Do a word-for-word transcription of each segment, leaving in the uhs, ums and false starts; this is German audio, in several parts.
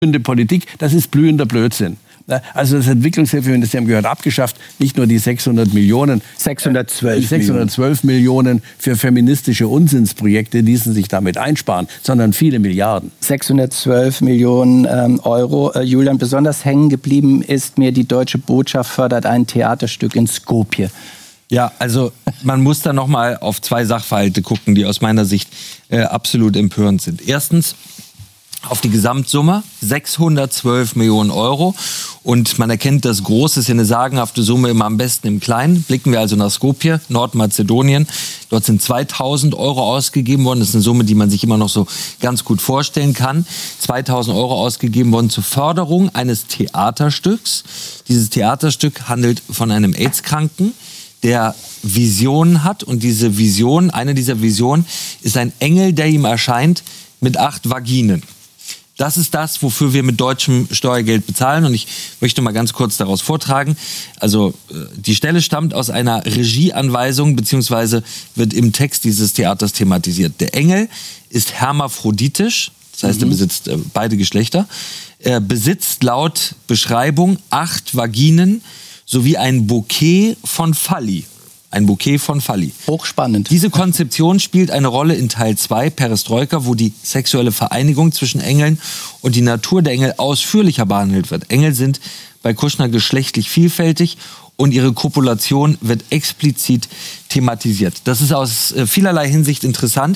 blühende Politik, das ist blühender Blödsinn. Also das Entwicklungshilfeministerium gehört abgeschafft, nicht nur die sechshundert Millionen, sechshundertzwölf, sechshundertzwölf Millionen für feministische Unsinnsprojekte ließen sich damit einsparen, sondern viele Milliarden. sechshundertzwölf Millionen ähm, Euro. Äh, Julian, besonders hängen geblieben ist mir, die Deutsche Botschaft fördert ein Theaterstück in Skopje. Ja, also man muss da noch mal auf zwei Sachverhalte gucken, die aus meiner Sicht äh, absolut empörend sind. Erstens auf die Gesamtsumme, sechshundertzwölf Millionen Euro. Und man erkennt, das Große ist ja eine sagenhafte Summe, immer am besten im Kleinen. Blicken wir also nach Skopje, Nordmazedonien. Dort sind zweitausend Euro ausgegeben worden. Das ist eine Summe, die man sich immer noch so ganz gut vorstellen kann. zweitausend Euro ausgegeben worden zur Förderung eines Theaterstücks. Dieses Theaterstück handelt von einem AIDS-Kranken, der Visionen hat. Und diese Vision, eine dieser Visionen, ist ein Engel, der ihm erscheint mit acht Vaginen. Das ist das, wofür wir mit deutschem Steuergeld bezahlen. Und ich möchte mal ganz kurz daraus vortragen. Also die Stelle stammt aus einer Regieanweisung, beziehungsweise wird im Text dieses Theaters thematisiert. Der Engel ist hermaphroditisch, das heißt, mhm. er besitzt äh, beide Geschlechter. Er besitzt laut Beschreibung acht Vaginen sowie ein Bouquet von Phalli. Ein Bouquet von Phalli. Hochspannend. Diese Konzeption spielt eine Rolle in Teil zwei, Perestroika, wo die sexuelle Vereinigung zwischen Engeln und die Natur der Engel ausführlicher behandelt wird. Engel sind bei Kushner geschlechtlich vielfältig und ihre Kopulation wird explizit thematisiert. Das ist aus vielerlei Hinsicht interessant.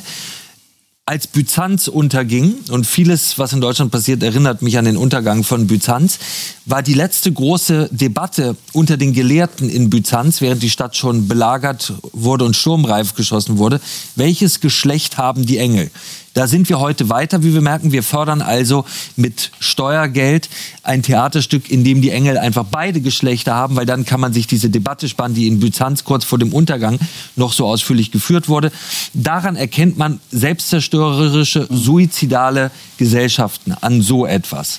Als Byzanz unterging, und vieles, was in Deutschland passiert, erinnert mich an den Untergang von Byzanz, war die letzte große Debatte unter den Gelehrten in Byzanz, während die Stadt schon belagert wurde und sturmreif geschossen wurde: Welches Geschlecht haben die Engel? Da sind wir heute weiter, wie wir merken. Wir fördern also mit Steuergeld ein Theaterstück, in dem die Engel einfach beide Geschlechter haben, weil dann kann man sich diese Debatte spannen, die in Byzanz kurz vor dem Untergang noch so ausführlich geführt wurde. Daran erkennt man selbstzerstörerische, suizidale Gesellschaften an so etwas.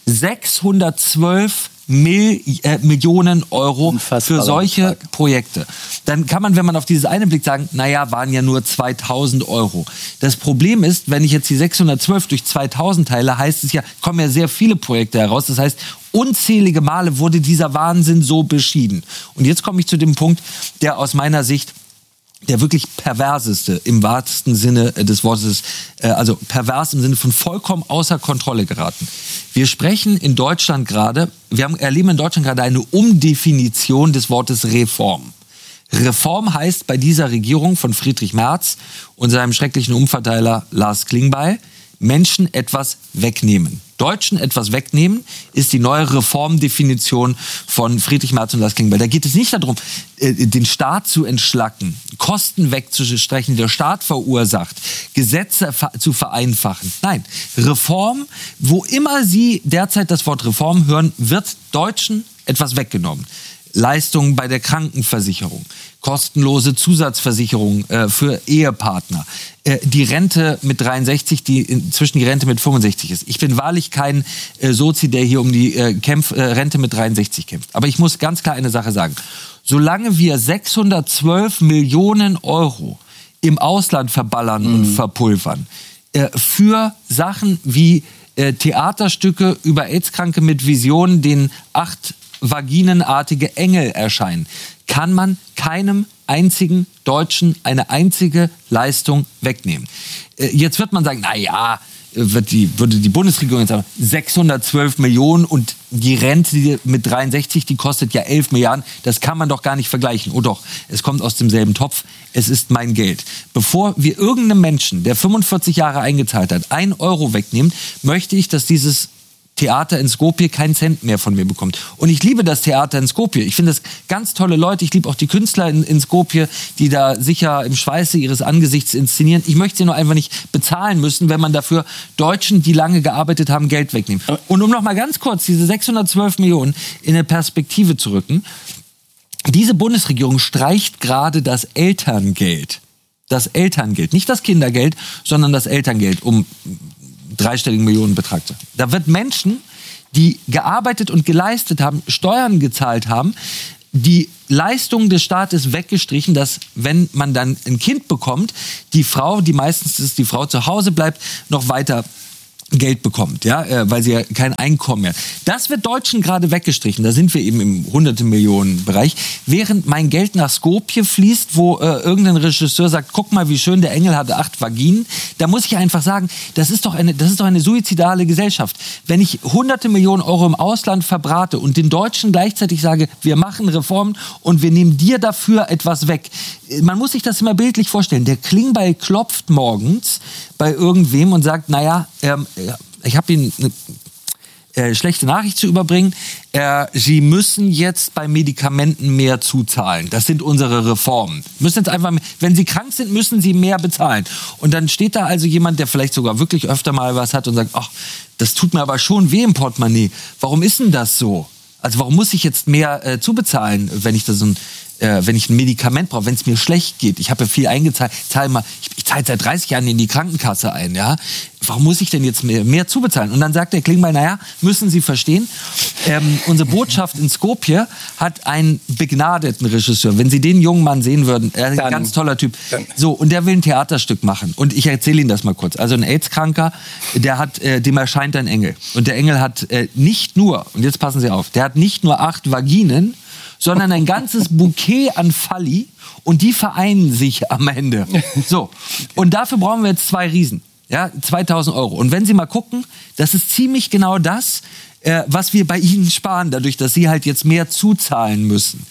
sechshundertzwölf Mil- äh, Millionen Euro für solche Betrag. Projekte. Dann kann man, wenn man auf dieses eine blickt, sagen, naja, waren ja nur zweitausend Euro. Das Problem ist, wenn ich jetzt die sechshundertzwölf durch zweitausend teile, heißt es ja, kommen ja sehr viele Projekte heraus. Das heißt, unzählige Male wurde dieser Wahnsinn so beschieden. Und jetzt komme ich zu dem Punkt, der aus meiner Sicht der wirklich perverseste im wahrsten Sinne des Wortes, äh, also pervers im Sinne von vollkommen außer Kontrolle geraten. Wir sprechen in Deutschland gerade, wir haben, erleben in Deutschland gerade eine Umdefinition des Wortes Reform. Reform heißt bei dieser Regierung von Friedrich Merz und seinem schrecklichen Umverteiler Lars Klingbeil, Menschen etwas wegnehmen. Deutschen etwas wegnehmen ist die neue Reformdefinition von Friedrich Merz und Lars Klingbeil. Da geht es nicht darum, den Staat zu entschlacken, Kosten wegzustreichen, die der Staat verursacht, Gesetze zu vereinfachen. Nein, Reform, wo immer Sie derzeit das Wort Reform hören, wird Deutschen etwas weggenommen. Leistungen bei der Krankenversicherung, kostenlose Zusatzversicherung äh, für Ehepartner, äh, die Rente mit dreiundsechzig, die inzwischen die Rente mit fünfundsechzig ist. Ich bin wahrlich kein äh, Sozi, der hier um die äh, Kämpf, äh, Rente mit dreiundsechzig kämpft. Aber ich muss ganz klar eine Sache sagen. Solange wir sechshundertzwölf Millionen Euro im Ausland verballern mhm. und verpulvern, äh, für Sachen wie äh, Theaterstücke über AIDS-Kranke mit Visionen, denen acht vaginenartige Engel erscheinen, kann man keinem einzigen Deutschen eine einzige Leistung wegnehmen. Jetzt wird man sagen, na ja, wird die, würde die Bundesregierung jetzt sagen, sechshundertzwölf Millionen und die Rente mit dreiundsechzig, die kostet ja elf Milliarden, das kann man doch gar nicht vergleichen. Oh doch, es kommt aus demselben Topf, es ist mein Geld. Bevor wir irgendeinem Menschen, der fünfundvierzig Jahre eingezahlt hat, ein Euro wegnehmen, möchte ich, dass dieses Theater in Skopje keinen Cent mehr von mir bekommt. Und ich liebe das Theater in Skopje. Ich finde das ganz tolle Leute. Ich liebe auch die Künstler in, in Skopje, die da sicher im Schweiße ihres Angesichts inszenieren. Ich möchte sie nur einfach nicht bezahlen müssen, wenn man dafür Deutschen, die lange gearbeitet haben, Geld wegnimmt. Und um noch mal ganz kurz diese sechshundertzwölf Millionen in eine Perspektive zu rücken. Diese Bundesregierung streicht gerade das Elterngeld. Das Elterngeld. Nicht das Kindergeld, sondern das Elterngeld um dreistelligen Millionenbetrag. Da wird Menschen, die gearbeitet und geleistet haben, Steuern gezahlt haben, die Leistungen des Staates weggestrichen, dass, wenn man dann ein Kind bekommt, die Frau, die meistens ist die Frau zu Hause bleibt, noch weiter Geld bekommt, ja, äh, weil sie ja kein Einkommen mehr. Das wird Deutschen gerade weggestrichen. Da sind wir eben im hunderte Millionen Bereich. Während mein Geld nach Skopje fließt, wo äh, irgendein Regisseur sagt, guck mal, wie schön, der Engel hatte acht Vaginen. Da muss ich einfach sagen, das ist doch eine, das ist doch eine suizidale Gesellschaft. Wenn ich hunderte Millionen Euro im Ausland verbrate und den Deutschen gleichzeitig sage, wir machen Reformen und wir nehmen dir dafür etwas weg. Man muss sich das immer bildlich vorstellen. Der Klingbeil klopft morgens bei irgendwem und sagt, naja, ähm, ich habe Ihnen eine äh, schlechte Nachricht zu überbringen. Äh, Sie müssen jetzt bei Medikamenten mehr zuzahlen. Das sind unsere Reformen. Müssen jetzt einfach, wenn Sie krank sind, müssen Sie mehr bezahlen. Und dann steht da also jemand, der vielleicht sogar wirklich öfter mal was hat und sagt, ach, das tut mir aber schon weh im Portemonnaie. Warum ist denn das so? Also warum muss ich jetzt mehr äh, zubezahlen, wenn ich das so ein Äh, wenn ich ein Medikament brauche, wenn es mir schlecht geht, ich habe ja viel eingezahlt, zahl mal, ich, ich zahle seit dreißig Jahren in die Krankenkasse ein, ja, warum muss ich denn jetzt mehr, mehr zubezahlen? Und dann sagt der Klingbeil, naja, müssen Sie verstehen, ähm, unsere Botschaft in Skopje hat einen begnadeten Regisseur. Wenn Sie den jungen Mann sehen würden, er ist ein ganz toller Typ. Dann. So, und der will ein Theaterstück machen. Und ich erzähle Ihnen das mal kurz. Also ein AIDS-Kranker, der hat, äh, dem erscheint ein Engel. Und der Engel hat äh, nicht nur, und jetzt passen Sie auf, der hat nicht nur acht Vaginen, sondern ein ganzes Bouquet an Falli und die vereinen sich am Ende. So, und dafür brauchen wir jetzt zwei Riesen, ja, zweitausend Euro. Und wenn Sie mal gucken, das ist ziemlich genau das, äh, was wir bei Ihnen sparen, dadurch, dass Sie halt jetzt mehr zuzahlen müssen.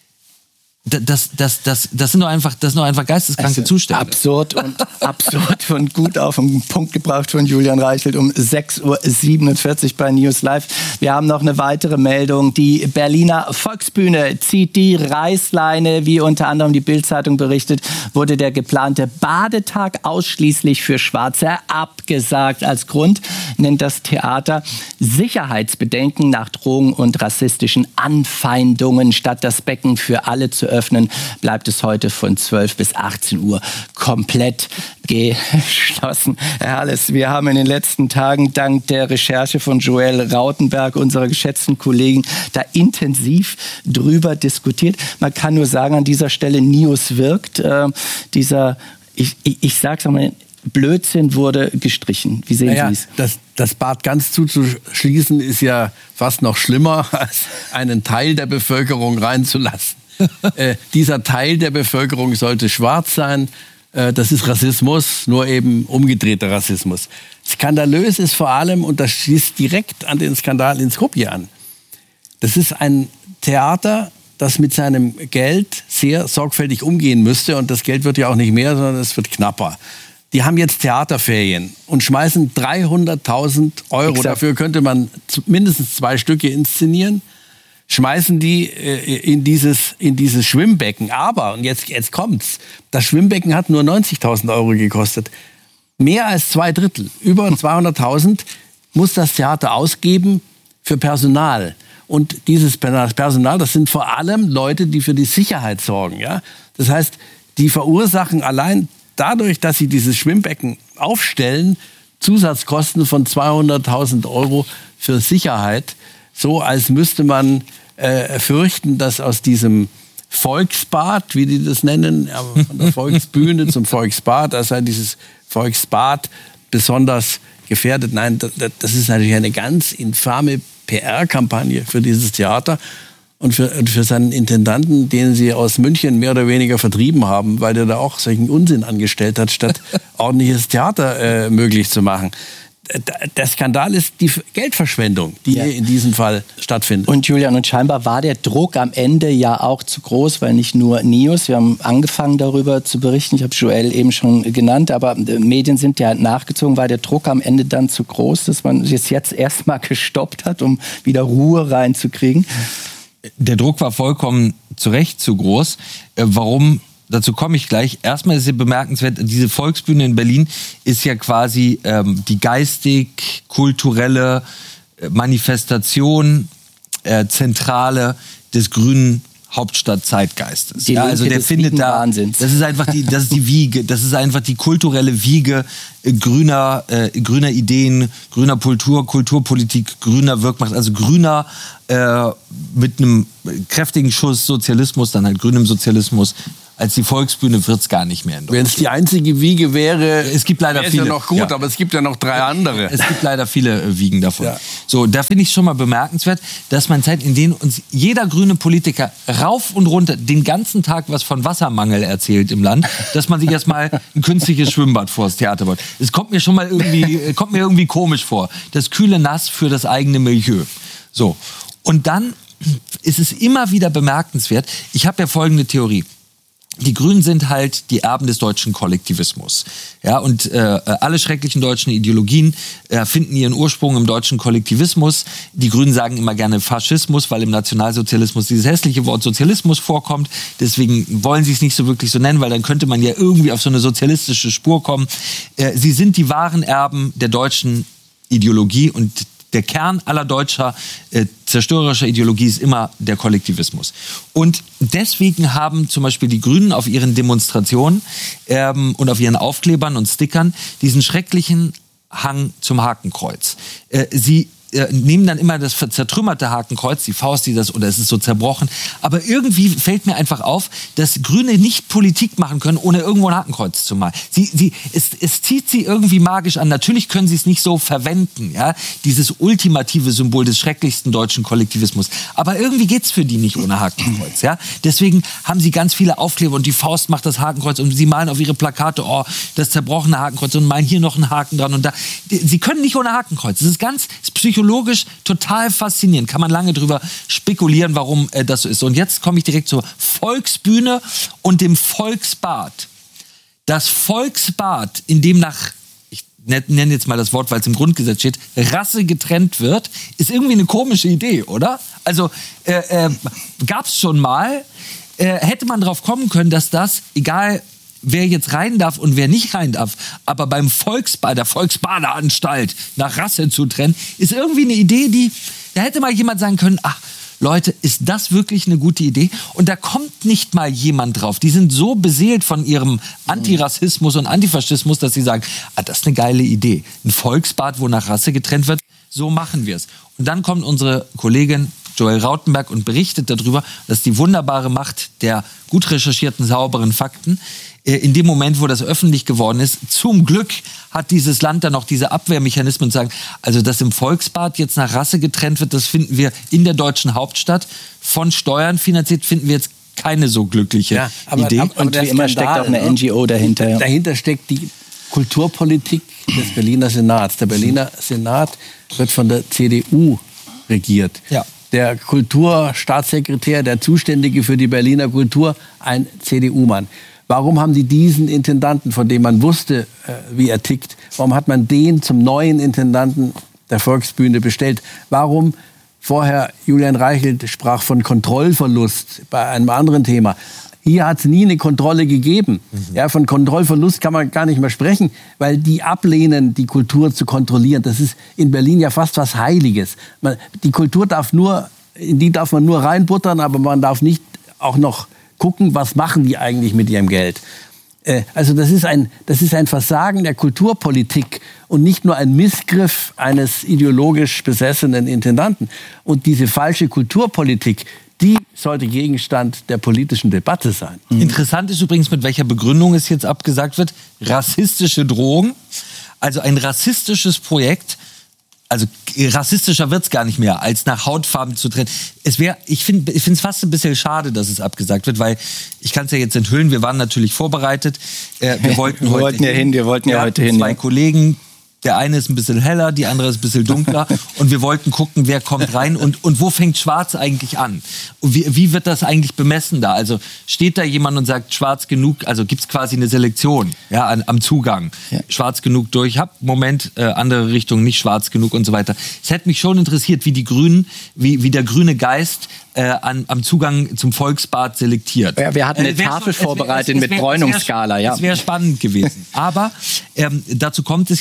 Das, das, das, das sind doch einfach, das sind doch einfach geisteskranke also Zustände. Absurd und absurd und gut auf den Punkt gebracht von Julian Reichelt um sechs Uhr siebenundvierzig bei News Live. Wir haben noch eine weitere Meldung. Die Berliner Volksbühne zieht die Reißleine. Wie unter anderem die Bild-Zeitung berichtet, wurde der geplante Badetag ausschließlich für Schwarze abgesagt. Als Grund nennt das Theater Sicherheitsbedenken nach Drohungen und rassistischen Anfeindungen. Statt das Becken für alle zu öffnen, bleibt es heute von zwölf bis achtzehn Uhr komplett geschlossen. Herr Halles, wir haben in den letzten Tagen dank der Recherche von Joel Rautenberg, unserer geschätzten Kollegin, da intensiv drüber diskutiert. Man kann nur sagen, an dieser Stelle Nius wirkt. Äh, dieser, ich, ich, ich sag's einmal, Blödsinn wurde gestrichen. Wie sehen naja, Sie es? Das, das Bad ganz zuzuschließen ist ja fast noch schlimmer, als einen Teil der Bevölkerung reinzulassen. äh, dieser Teil der Bevölkerung sollte schwarz sein. Äh, das ist Rassismus, nur eben umgedrehter Rassismus. Skandalös ist vor allem, und das schließt direkt an den Skandal in Skopje an, das ist ein Theater, das mit seinem Geld sehr sorgfältig umgehen müsste. Und das Geld wird ja auch nicht mehr, sondern es wird knapper. Die haben jetzt Theaterferien und schmeißen dreihunderttausend Euro. Exakt. Dafür könnte man mindestens zwei Stücke inszenieren. Schmeißen die äh, in, dieses, in dieses Schwimmbecken. Aber, und jetzt, jetzt kommt's, das Schwimmbecken hat nur neunzigtausend Euro gekostet. Mehr als zwei Drittel, über zweihunderttausend, muss das Theater ausgeben für Personal. Und dieses Personal, das sind vor allem Leute, die für die Sicherheit sorgen. Ja? Das heißt, die verursachen allein dadurch, dass sie dieses Schwimmbecken aufstellen, Zusatzkosten von zweihunderttausend Euro für Sicherheit. So als müsste man äh, fürchten, dass aus diesem Volksbad, wie die das nennen, aber von der Volksbühne zum Volksbad, dass halt dieses Volksbad besonders gefährdet. Nein, das, das ist natürlich eine ganz infame P R-Kampagne für dieses Theater und für, für seinen Intendanten, den sie aus München mehr oder weniger vertrieben haben, weil der da auch solchen Unsinn angestellt hat, statt ordentliches Theater äh, möglich zu machen. Der Skandal ist die Geldverschwendung, die ja. hier in diesem Fall stattfindet. Und Julian, und scheinbar war der Druck am Ende ja auch zu groß, weil nicht nur Nius, wir haben angefangen darüber zu berichten, ich habe Joel eben schon genannt, aber Medien sind ja nachgezogen, war der Druck am Ende dann zu groß, dass man es jetzt erstmal gestoppt hat, um wieder Ruhe reinzukriegen? Der Druck war vollkommen zu Recht zu groß. Warum? Dazu komme ich gleich. Erstmal ist es bemerkenswert, diese Volksbühne in Berlin ist ja quasi ähm, die geistig-kulturelle Manifestation, äh, Zentrale des grünen Hauptstadt-Zeitgeistes. Die ja, also der findet da, Wahnsinns. das ist einfach die, das ist die Wiege, das ist einfach die kulturelle Wiege äh, grüner, äh, grüner Ideen, grüner Kultur, Kulturpolitik, grüner Wirkmacht, also grüner äh, mit einem kräftigen Schuss Sozialismus, dann halt grünem Sozialismus. als die Volksbühne wird es gar nicht mehr in Deutschland. Wenn es die einzige Wiege wäre, es gibt leider wäre viele. Es ja noch gut, ja. aber es gibt ja noch drei andere. Es gibt leider viele äh, Wiegen davon. Ja. So, da finde ich schon mal bemerkenswert, dass man Zeit, in denen uns jeder grüne Politiker rauf und runter den ganzen Tag was von Wassermangel erzählt im Land, dass man sich erstmal ein künstliches Schwimmbad vor das Theater baut. Es kommt mir schon mal irgendwie, kommt mir irgendwie komisch vor. Das kühle Nass für das eigene Milieu. So. Und dann ist es immer wieder bemerkenswert. Ich habe ja folgende Theorie. Die Grünen sind halt die Erben des deutschen Kollektivismus. Ja, und äh, alle schrecklichen deutschen Ideologien äh, finden ihren Ursprung im deutschen Kollektivismus. Die Grünen sagen immer gerne Faschismus, weil im Nationalsozialismus dieses hässliche Wort Sozialismus vorkommt. Deswegen wollen sie es nicht so wirklich so nennen, weil dann könnte man ja irgendwie auf so eine sozialistische Spur kommen. Äh, sie sind die wahren Erben der deutschen Ideologie und der Kern aller deutscher äh, zerstörerischer Ideologie ist immer der Kollektivismus. Und deswegen haben zum Beispiel die Grünen auf ihren Demonstrationen ähm, und auf ihren Aufklebern und Stickern diesen schrecklichen Hang zum Hakenkreuz. Äh, sie äh, nehmen dann immer das zertrümmerte Hakenkreuz, die Faust, die das, oder es ist so zerbrochen. Aber irgendwie fällt mir einfach auf, dass Grüne nicht Politik machen können, ohne irgendwo ein Hakenkreuz zu malen. Sie, sie, es, es zieht sie irgendwie magisch an. Natürlich können sie es nicht so verwenden, ja, dieses ultimative Symbol des schrecklichsten deutschen Kollektivismus. Aber irgendwie geht's für die nicht ohne Hakenkreuz, ja. Deswegen haben sie ganz viele Aufkleber und die Faust macht das Hakenkreuz und sie malen auf ihre Plakate, oh, das zerbrochene Hakenkreuz und malen hier noch einen Haken dran und da. Sie können nicht ohne Hakenkreuz. Das ist ganz, das ist psychologisch total faszinierend. Kann man lange drüber spekulieren, warum äh, das so ist. Und jetzt komme ich direkt zur Volksbühne und dem Volksbad. Das Volksbad, in dem nach, ich nenne jetzt mal das Wort, weil es im Grundgesetz steht, Rasse getrennt wird, ist irgendwie eine komische Idee, oder? Also äh, äh, gab es schon mal, äh, hätte man drauf kommen können, dass das, egal wer jetzt rein darf und wer nicht rein darf, aber beim Volksbad, der Volksbadeanstalt nach Rasse zu trennen, ist irgendwie eine Idee, die, da hätte mal jemand sagen können, ach, Leute, ist das wirklich eine gute Idee? Und da kommt nicht mal jemand drauf. Die sind so beseelt von ihrem Antirassismus und Antifaschismus, dass sie sagen, ah, das ist eine geile Idee. Ein Volksbad, wo nach Rasse getrennt wird, so machen wir es. Und dann kommt unsere Kollegin Joel Rautenberg und berichtet darüber, dass die wunderbare Macht der gut recherchierten, sauberen Fakten in dem Moment, wo das öffentlich geworden ist, zum Glück hat dieses Land dann noch diese Abwehrmechanismen und sagen, also dass im Volksbad jetzt nach Rasse getrennt wird, das finden wir in der deutschen Hauptstadt von Steuern finanziert, finden wir jetzt keine so glückliche ja, aber, Idee. Aber, und wie immer steckt auch eine N G O dahinter. Ja. Dahinter steckt die Kulturpolitik des Berliner Senats. Der Berliner Senat wird von der C D U regiert. Ja. Der Kulturstaatssekretär, der Zuständige für die Berliner Kultur, ein C D U-Mann. Warum haben die diesen Intendanten, von dem man wusste, äh, wie er tickt, warum hat man den zum neuen Intendanten der Volksbühne bestellt? Warum, vorher Julian Reichelt sprach von Kontrollverlust bei einem anderen Thema. Hier hat es nie eine Kontrolle gegeben. Mhm. Ja, von Kontrollverlust kann man gar nicht mehr sprechen, weil die ablehnen, die Kultur zu kontrollieren. Das ist in Berlin ja fast was Heiliges. Man, die Kultur darf nur, in die darf man nur reinbuttern, aber man darf nicht auch noch gucken, was machen die eigentlich mit ihrem Geld. Äh, also das ist, ein, das ist ein Versagen der Kulturpolitik und nicht nur ein Missgriff eines ideologisch besessenen Intendanten. Und diese falsche Kulturpolitik, die sollte Gegenstand der politischen Debatte sein. Mhm. Interessant ist übrigens, mit welcher Begründung es jetzt abgesagt wird. Rassistische Drohung. Also ein rassistisches Projekt. Also rassistischer wird's gar nicht mehr, als nach Hautfarben zu trennen. Es wäre, ich finde, ich finde es fast ein bisschen schade, dass es abgesagt wird, weil ich kann es ja jetzt enthüllen. Wir waren natürlich vorbereitet. Äh, wir wollten wir heute wollten ja hin. Wir wollten ja heute hin. Zwei ja. Kollegen. Der eine ist ein bisschen heller, die andere ist ein bisschen dunkler. Und wir wollten gucken, wer kommt rein und, und wo fängt Schwarz eigentlich an? Und wie, wie wird das eigentlich bemessen da? Also steht da jemand und sagt, schwarz genug, also gibt's quasi eine Selektion ja, an, am Zugang. Ja. Schwarz genug durch, hab Moment, äh, andere Richtung, nicht schwarz genug und so weiter. Es hätte mich schon interessiert, wie die Grünen, wie, wie der grüne Geist äh, an, am Zugang zum Volksbad selektiert. Ja, wir hatten eine äh, Tafel schon, vorbereitet wär, mit wär, Bräunungsskala. Ja. Das wäre spannend gewesen. Aber ähm, dazu kommt es jetzt leider nicht.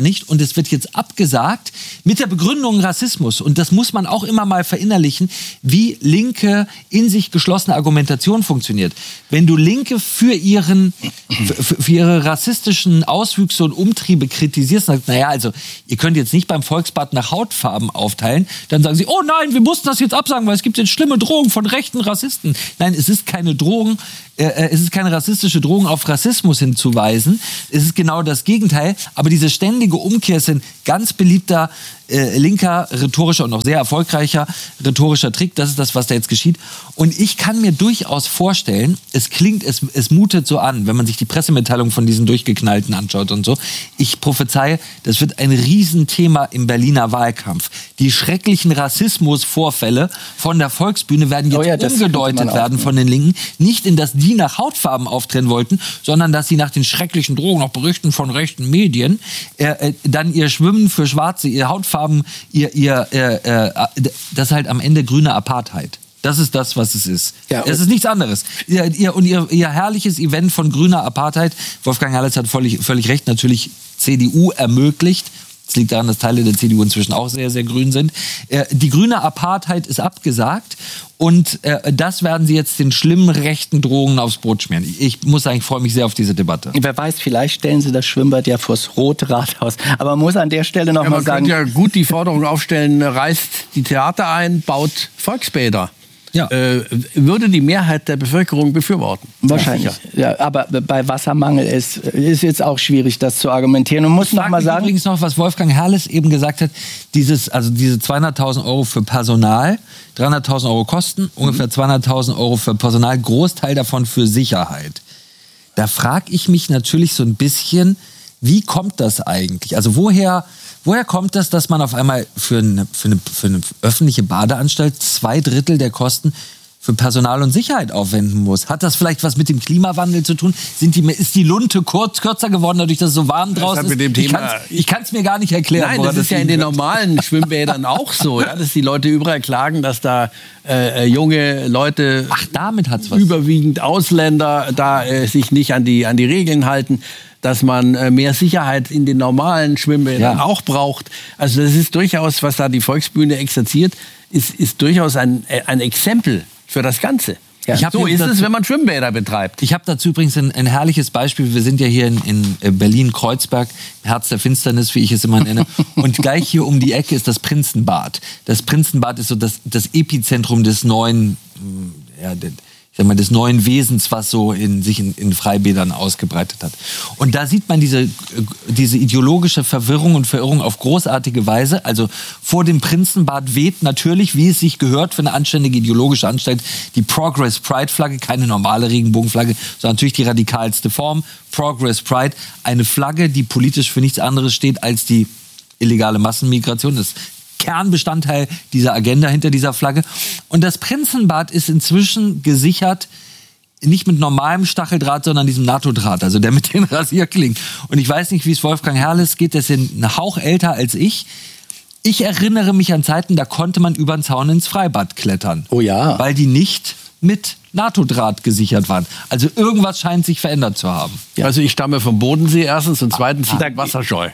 nicht und es wird jetzt abgesagt mit der Begründung Rassismus. Und das muss man auch immer mal verinnerlichen, wie linke, in sich geschlossene Argumentation funktioniert. Wenn du Linke für, ihren, für, für ihre rassistischen Auswüchse und Umtriebe kritisierst und sagst, naja, also ihr könnt jetzt nicht beim Volksbad nach Hautfarben aufteilen, dann sagen sie, oh nein, wir mussten das jetzt absagen, weil es gibt jetzt schlimme Drohungen von rechten Rassisten. Nein, es ist keine Drohung, äh, es ist keine rassistische Drohung auf Rassismus hinzuweisen. Es ist genau das Gegenteil. Aber diese ständige Umkehr ist ein ganz beliebter äh, linker, rhetorischer und auch sehr erfolgreicher rhetorischer Trick. Das ist das, was da jetzt geschieht. Und ich kann mir durchaus vorstellen, es klingt, es, es mutet so an, wenn man sich die Pressemitteilung von diesen Durchgeknallten anschaut und so. Ich prophezeie, das wird ein Riesenthema im Berliner Wahlkampf. Die schrecklichen Rassismusvorfälle von der Volksbühne werden jetzt oh ja, umgedeutet werden von den Linken. Nicht in das die nach Hautfarben auftreten wollten, sondern dass sie nach den schrecklichen Drohungen, auch Berichten von rechten Medien, äh, äh, dann ihr Schwimmen für Schwarze, ihr Hautfarben, ihr, ihr äh, äh, das ist halt am Ende grüne Apartheid. Das ist das, was es ist. Ja, es ist nichts anderes. Ihr, ihr, und ihr, ihr herrliches Event von grüner Apartheid, Wolfgang Herrles hat völlig, völlig recht, natürlich C D U ermöglicht. Es liegt daran, dass Teile der C D U inzwischen auch sehr, sehr grün sind. Äh, die grüne Apartheid ist abgesagt und äh, das werden sie jetzt den schlimmen rechten Drohungen aufs Brot schmieren. Ich, ich muss sagen, ich freue mich sehr auf diese Debatte. Wer weiß, vielleicht stellen sie das Schwimmbad ja vors Rote Rathaus. Aber man muss an der Stelle noch ja, mal sagen... Man könnte ja gut die Forderung aufstellen, reißt die Theater ein, baut Volksbäder. Ja. Äh, würde die Mehrheit der Bevölkerung befürworten. Wahrscheinlich. Ja, aber bei Wassermangel ist ist jetzt auch schwierig, das zu argumentieren. Und muss noch mal sagen, übrigens noch, was Wolfgang Herrles eben gesagt hat, dieses, also diese zweihunderttausend Euro für Personal, dreihunderttausend Euro Kosten, mhm. ungefähr zweihunderttausend Euro für Personal, Großteil davon für Sicherheit. Da frage ich mich natürlich so ein bisschen, wie kommt das eigentlich? Also woher... Woher kommt das, dass man auf einmal für eine, für eine, für eine öffentliche Badeanstalt zwei Drittel der Kosten für Personal und Sicherheit aufwenden muss? Hat das vielleicht was mit dem Klimawandel zu tun? Sind die, ist die Lunte kurz, kürzer geworden, dadurch, dass es so warm draußen ist? Mit dem Thema ich kann es mir gar nicht erklären. Nein, das ist das ja in den normalen Schwimmbädern auch so, ja, dass die Leute überall klagen, dass da äh, junge Leute, Ach, damit hat's was. überwiegend Ausländer, da äh, sich nicht an die, an die Regeln halten, dass man äh, mehr Sicherheit in den normalen Schwimmbädern ja. auch braucht. Also das ist durchaus, was da die Volksbühne exerziert, ist, ist durchaus ein, ein Exempel für das Ganze. Ja. Ich so ist dazu, es, wenn man Schwimmbäder betreibt. Ich habe dazu übrigens ein, ein herrliches Beispiel. Wir sind ja hier in, in Berlin-Kreuzberg, Herz der Finsternis, wie ich es immer nenne. Und gleich hier um die Ecke ist das Prinzenbad. Das Prinzenbad ist so das, das Epizentrum des neuen... Ja, der, Ich sag mal, des neuen Wesens, was so in, sich in, in Freibädern ausgebreitet hat. Und da sieht man diese, diese ideologische Verwirrung und Verirrung auf großartige Weise. Also vor dem Prinzenbad weht natürlich, wie es sich gehört für eine anständige ideologische Anstalt, die Progress Pride Flagge, keine normale Regenbogenflagge, sondern natürlich die radikalste Form, Progress Pride, eine Flagge, die politisch für nichts anderes steht als die illegale Massenmigration. Das Kernbestandteil dieser Agenda hinter dieser Flagge. Und das Prinzenbad ist inzwischen gesichert, nicht mit normalem Stacheldraht, sondern diesem NATO-Draht, also der mit den Rasierklingen. Und ich weiß nicht, wie es Wolfgang Herrles geht, der ist ein Hauch älter als ich. Ich erinnere mich an Zeiten, da konnte man über den Zaun ins Freibad klettern. Oh ja. Weil die nicht mit NATO-Draht gesichert waren. Also irgendwas scheint sich verändert zu haben. Ja. Also ich stamme vom Bodensee erstens und zweitens ah, wasserscheu.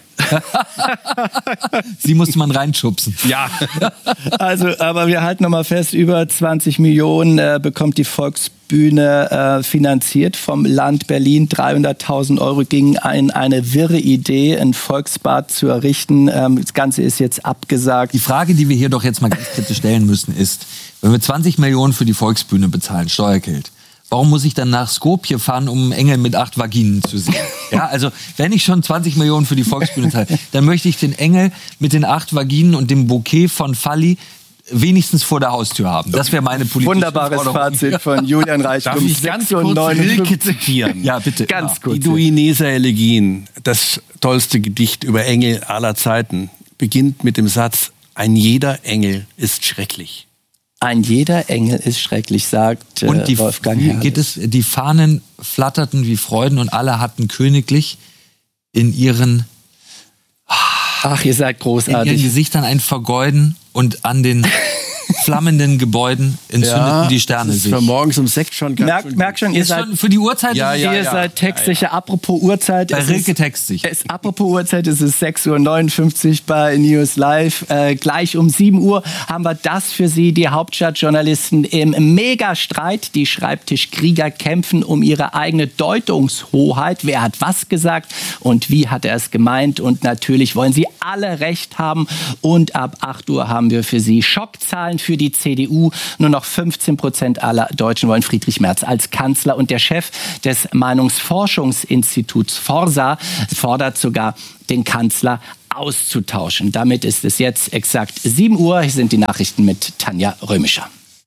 Sie musste man reinschubsen. Ja. Also, aber wir halten noch mal fest, über zwanzig Millionen äh, bekommt die Volksbühne äh, finanziert vom Land Berlin. dreihunderttausend Euro ging in eine wirre Idee, ein Volksbad zu errichten. Ähm, das Ganze ist jetzt abgesagt. Die Frage, die wir hier doch jetzt mal ganz kritisch stellen müssen, ist, wenn wir zwanzig Millionen für die Volksbühne bezahlen, Steuergeld, warum muss ich dann nach Skopje fahren, um einen Engel mit acht Vaginen zu sehen? Ja, also wenn ich schon zwanzig Millionen für die Volksbühne zahle, dann möchte ich den Engel mit den acht Vaginen und dem Bouquet von Falli wenigstens vor der Haustür haben. Das wäre meine politische Wunderbares Forderung. Fazit von Julian Reichelt. Darf ich ganz kurz Rilke zitieren? Ja, bitte. Ganz kurz. Die Duineser Elegien, das tollste Gedicht über Engel aller Zeiten, beginnt mit dem Satz: Ein jeder Engel ist schrecklich. Ein jeder Engel ist schrecklich, sagt äh, und die, Wolfgang Herrles. Geht es, die Fahnen flatterten wie Freuden und alle hatten königlich in ihren, Ach, ihr seid großartig. in ihren Gesichtern ein Vergeuden und an den flammenden Gebäuden entzündeten ja, die Sterne das ist sich. Für morgens um sechs schon ganz Merkt merk schon, ihr seid, schon für die Uhrzeit. Ja, ja, ihr ja. seid textsicher. Ja, ja. Apropos Uhrzeit. Bei Rilke textsig. Es, apropos Uhrzeit, es ist sechs Uhr neunundfünfzig bei News Live. Äh, gleich um sieben Uhr haben wir das für Sie, die Hauptstadtjournalisten im Megastreit. Die Schreibtischkrieger kämpfen um ihre eigene Deutungshoheit. Wer hat was gesagt und wie hat er es gemeint? Und natürlich wollen Sie alle Recht haben. Und ab acht Uhr haben wir für Sie Schockzahlen für die C D U. Nur noch fünfzehn Prozent aller Deutschen wollen Friedrich Merz als Kanzler. Und der Chef des Meinungsforschungsinstituts Forsa fordert sogar, den Kanzler auszutauschen. Damit ist es jetzt exakt sieben Uhr. Hier sind die Nachrichten mit Tanja Römischer.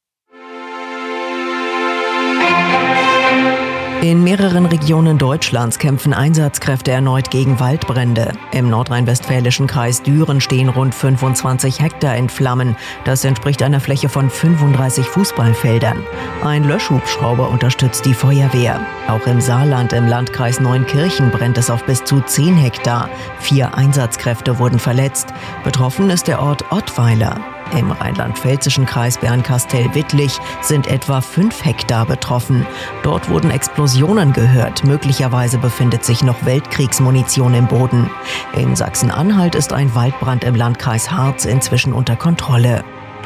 In mehreren Regionen Deutschlands kämpfen Einsatzkräfte erneut gegen Waldbrände. Im nordrhein-westfälischen Kreis Düren stehen rund fünfundzwanzig Hektar in Flammen. Das entspricht einer Fläche von fünfunddreißig Fußballfeldern. Ein Löschhubschrauber unterstützt die Feuerwehr. Auch im Saarland im Landkreis Neunkirchen brennt es auf bis zu zehn Hektar. Vier Einsatzkräfte wurden verletzt. Betroffen ist der Ort Ottweiler. Im rheinland-pfälzischen Kreis Bernkastel-Wittlich sind etwa fünf Hektar betroffen. Dort wurden Explosionen gehört. Möglicherweise befindet sich noch Weltkriegsmunition im Boden. In Sachsen-Anhalt ist ein Waldbrand im Landkreis Harz inzwischen unter Kontrolle.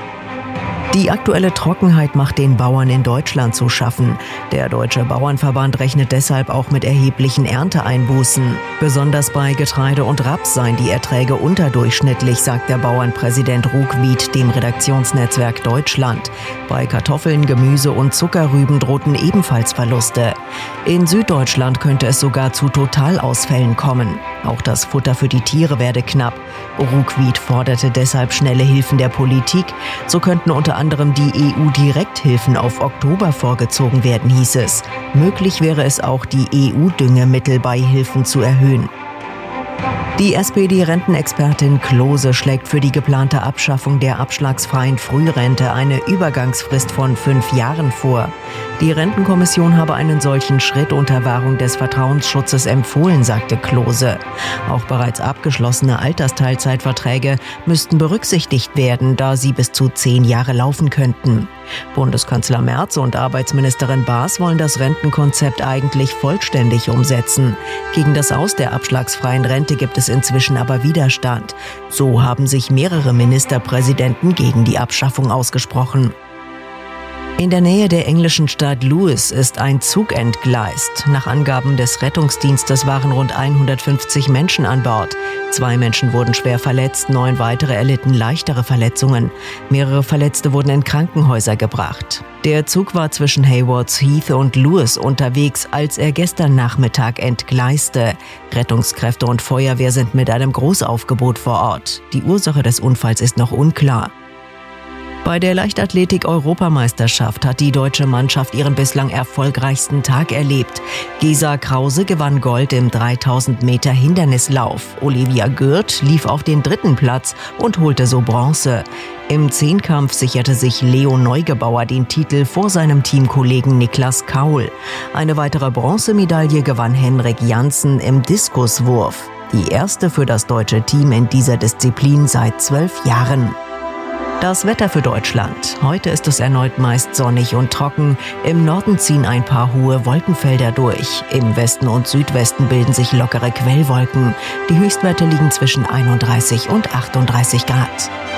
Die aktuelle Trockenheit macht den Bauern in Deutschland zu schaffen. Der Deutsche Bauernverband rechnet deshalb auch mit erheblichen Ernteeinbußen. Besonders bei Getreide und Raps seien die Erträge unterdurchschnittlich, sagt der Bauernpräsident Ruckwied dem Redaktionsnetzwerk Deutschland. Bei Kartoffeln, Gemüse und Zuckerrüben drohten ebenfalls Verluste. In Süddeutschland könnte es sogar zu Totalausfällen kommen. Auch das Futter für die Tiere werde knapp. Ruckwied forderte deshalb schnelle Hilfen der Politik. So könnten unter anderem die E U-Direkthilfen auf Oktober vorgezogen werden, hieß es. Möglich wäre es auch, die E U-Düngemittelbeihilfen zu erhöhen. Die S P D-Rentenexpertin Klose schlägt für die geplante Abschaffung der abschlagsfreien Frührente eine Übergangsfrist von fünf Jahren vor. Die Rentenkommission habe einen solchen Schritt unter Wahrung des Vertrauensschutzes empfohlen, sagte Klose. Auch bereits abgeschlossene Altersteilzeitverträge müssten berücksichtigt werden, da sie bis zu zehn Jahre laufen könnten. Bundeskanzler Merz und Arbeitsministerin Baas wollen das Rentenkonzept eigentlich vollständig umsetzen. Gegen das Aus der abschlagsfreien Rente gibt es inzwischen aber Widerstand. So haben sich mehrere Ministerpräsidenten gegen die Abschaffung ausgesprochen. In der Nähe der englischen Stadt Lewes ist ein Zug entgleist. Nach Angaben des Rettungsdienstes waren rund hundertfünfzig Menschen an Bord. Zwei Menschen wurden schwer verletzt, neun weitere erlitten leichtere Verletzungen. Mehrere Verletzte wurden in Krankenhäuser gebracht. Der Zug war zwischen Haywards Heath und Lewes unterwegs, als er gestern Nachmittag entgleiste. Rettungskräfte und Feuerwehr sind mit einem Großaufgebot vor Ort. Die Ursache des Unfalls ist noch unklar. Bei der Leichtathletik-Europameisterschaft hat die deutsche Mannschaft ihren bislang erfolgreichsten Tag erlebt. Gesa Krause gewann Gold im dreitausend Meter Hindernislauf. Olivia Gürt lief auf den dritten Platz und holte so Bronze. Im Zehnkampf sicherte sich Leo Neugebauer den Titel vor seinem Teamkollegen Niklas Kaul. Eine weitere Bronzemedaille gewann Henrik Janssen im Diskuswurf. Die erste für das deutsche Team in dieser Disziplin seit zwölf Jahren. Das Wetter für Deutschland. Heute ist es erneut meist sonnig und trocken. Im Norden ziehen ein paar hohe Wolkenfelder durch. Im Westen und Südwesten bilden sich lockere Quellwolken. Die Höchstwerte liegen zwischen einunddreißig und achtunddreißig Grad.